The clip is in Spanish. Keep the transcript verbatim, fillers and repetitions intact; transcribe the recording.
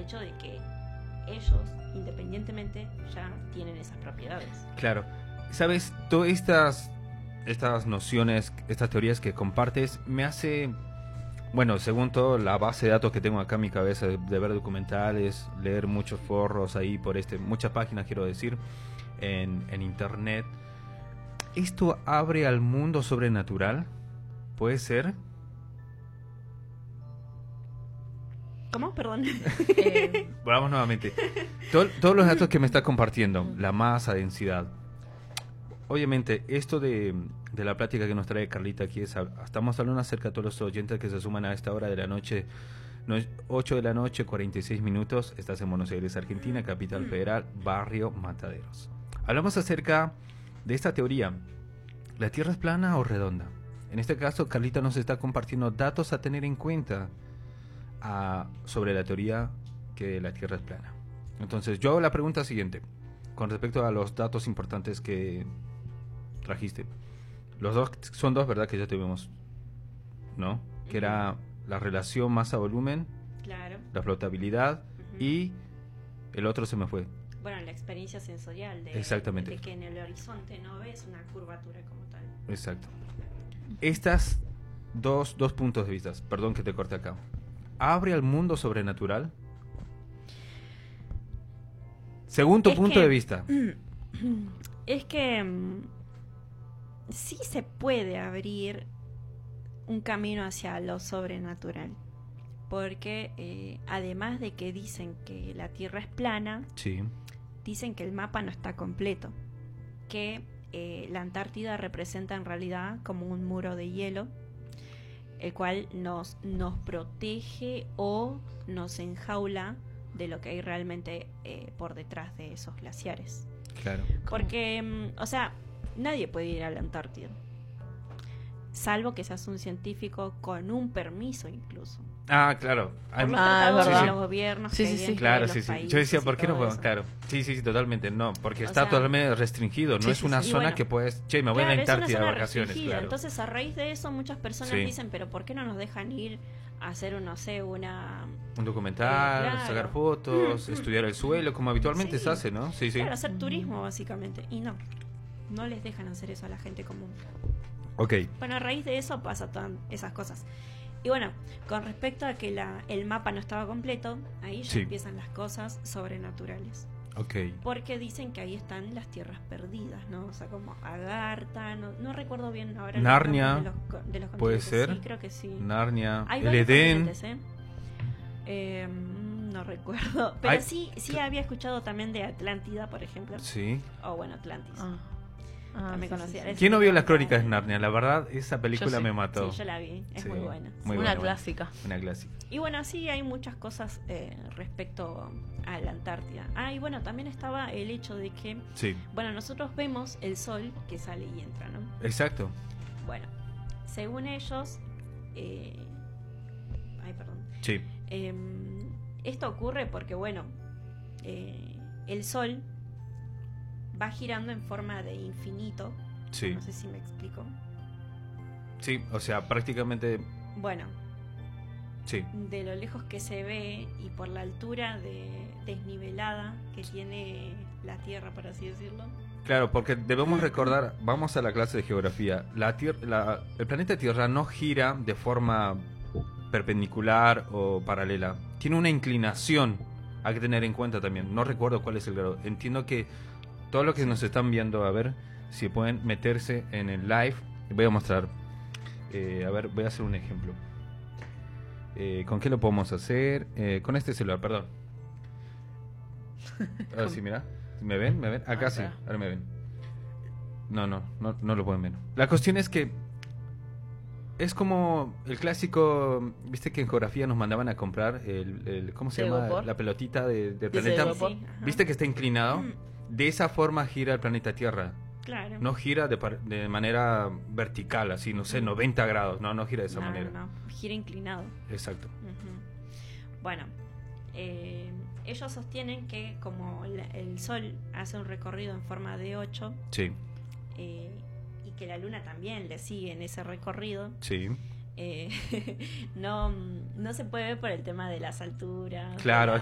hecho de que ellos, independientemente, ya tienen esas propiedades. Claro. ¿Sabes? Todas estas, estas nociones, estas teorías que compartes, me hace... Bueno, según todo, la base de datos que tengo acá en mi cabeza de, de ver documentales, leer muchos forros ahí por este, muchas páginas, quiero decir, en, en internet. ¿Esto abre al mundo sobrenatural? ¿Puede ser? ¿Cómo? Perdón. Eh, Vamos nuevamente. Todo- todos los datos que me está compartiendo, la masa, densidad. Obviamente, esto de, de la plática que nos trae Carlita aquí, es, estamos hablando acerca de todos los oyentes que se suman a esta hora de la noche. No, ocho de la noche, cuarenta y seis minutos. Estás en Buenos Aires, Argentina, Capital Federal, barrio Mataderos. Hablamos acerca de esta teoría. ¿La Tierra es plana o redonda? En este caso, Carlita nos está compartiendo datos a tener en cuenta a, sobre la teoría que la Tierra es plana. Entonces, yo hago la pregunta siguiente, con respecto a los datos importantes que trajiste. Los dos son dos, ¿verdad? Que ya tuvimos, ¿no? Que era la relación masa-volumen, Claro. la flotabilidad Ujú. y el otro se me fue. Bueno, la experiencia sensorial de, Exactamente. de que en el horizonte no ves una curvatura como tal. Exacto. Estas dos, dos puntos de vista, perdón que te corte acá, ¿abre al mundo sobrenatural? Según tu Es punto que- de vista. Es que mm, sí se puede abrir un camino hacia lo sobrenatural. Porque eh, además de que dicen que la Tierra es plana, Sí. dicen que el mapa no está completo. Que eh, la Antártida representa en realidad como un muro de hielo, el cual nos, nos protege o nos enjaula de lo que hay realmente eh, por detrás de esos glaciares. Claro. Porque, mm, o sea, nadie puede ir a la Antártida, salvo que seas un científico con un permiso incluso. Ah, claro. Hay- Por los Ah, tratados es de verdad. los gobiernos Sí, que hay sí, sí. dentro Claro, de los sí, sí. Yo países decía, y ¿por qué no todo puedo? eso. Claro. Sí, sí, sí, totalmente. No, porque O está sea, totalmente restringido. No sí, es sí, una sí. Y zona bueno, que puedes... Che, me voy Claro, a la es una Antártida de zona vacaciones, restringida. claro. Entonces, a raíz de eso, muchas personas Sí. dicen, pero ¿por qué no nos dejan ir a hacer, no sé, una... Un documental, Eh, claro. sacar fotos, estudiar el suelo, como habitualmente Sí. se hace, ¿no? Sí, sí. Claro, hacer turismo, básicamente. Y no, no les dejan hacer eso a la gente común. Ok. Bueno, a raíz de eso pasan esas cosas. Y bueno, con respecto a que la, el mapa no estaba completo, ahí ya Sí. empiezan las cosas sobrenaturales. Ok. Porque dicen que ahí están las tierras perdidas, ¿no? O sea, como Agartha, no, no recuerdo bien ahora. los Narnia, nombres de los, co- de los ¿puede continentes. ser? Sí, creo que sí. Narnia, Hay el varios Edén. continentes, ¿eh? Eh, no recuerdo. Pero Hay- sí, sí había escuchado también de Atlántida, por ejemplo. Sí. O bueno, Atlantis. Ah. Ah, También sí, conocía. sí, sí. Es- ¿Quién no vio las crónicas de Narnia? La verdad, esa película Yo sí. me mató. Sí, yo la vi. Es Sí, muy buena. muy Una buena, clásica. Una clásica. Y bueno, sí, hay muchas cosas eh, respecto a la Antártida. Ah, y bueno, también estaba el hecho de que, Sí. bueno, nosotros vemos el sol que sale y entra, ¿no? Exacto. Bueno, según ellos, eh, ay, perdón, Sí. eh, esto ocurre porque, bueno, eh, el sol va girando en forma de infinito. Sí. No sé si me explico. Sí, o sea, prácticamente... Bueno, Sí. de lo lejos que se ve y por la altura de desnivelada que tiene la Tierra, por así decirlo. Claro, porque debemos recordar, vamos a la clase de geografía, la tier- la- el planeta Tierra no gira de forma perpendicular o paralela, tiene una inclinación, hay que tener en cuenta también, no recuerdo cuál es el grado, entiendo que todos los que nos están viendo, a ver si pueden meterse en el live, voy a mostrar, eh, a ver, voy a hacer un ejemplo. Eh, ¿Con qué lo podemos hacer? Eh, con este celular, perdón. Ahora sí, mira. ¿Me ven? ¿Me ven? Acá Ah, sí, acá. ahora me ven. No, no, no, no lo pueden ver. La cuestión es que es como el clásico, viste que en geografía nos mandaban a comprar el, el ¿cómo se ¿De llama? vapor? La pelotita de- del Dice planeta. de vapor. Sí, ajá. ¿Viste que está inclinado? De esa forma gira el planeta Tierra. Claro. No gira de, par- de manera vertical, así, no sé, noventa grados. No, no gira de esa No, manera. no, no, gira inclinado. Exacto. Ujú. Bueno, eh, ellos sostienen que como la- el Sol hace un recorrido en forma de ocho Sí, eh, y que la Luna también le sigue en ese recorrido, sí. eh, no, no se puede ver por el tema de las alturas. Claro, de la-